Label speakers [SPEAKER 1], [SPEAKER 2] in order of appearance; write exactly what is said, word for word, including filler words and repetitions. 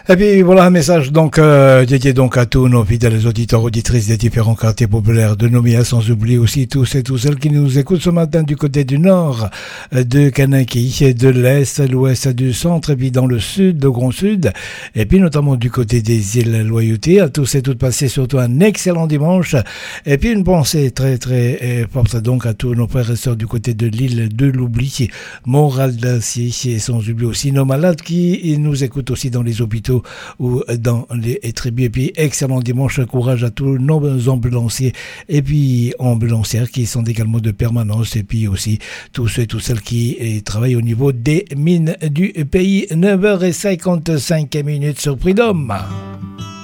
[SPEAKER 1] Et puis voilà un message donc euh, dédié donc à tous nos fidèles auditeurs auditrices des différents quartiers populaires de Nouméa, sans oublier aussi tous et toutes celles qui nous écoutent ce matin du côté du nord de Kanaki, de l'est, l'ouest, du centre et puis dans le sud, le grand sud, et puis notamment du côté des îles Loyauté. À tous et toutes, passez surtout un excellent dimanche et puis une pensée très très forte donc à tous nos frères et sœurs du côté de l'île de l'Oubli, Montral d'Acier, et sans oublier aussi nos malades qui nous écoutent aussi dans les hôpitaux ou dans les tribus. Et puis excellent dimanche, courage à tous nos ambulanciers et puis ambulancières qui sont également de permanence, et puis aussi tous ceux et toutes celles qui eh, travaillent au niveau des mines du pays. Neuf heures cinquante-cinq minutes sur Freedom.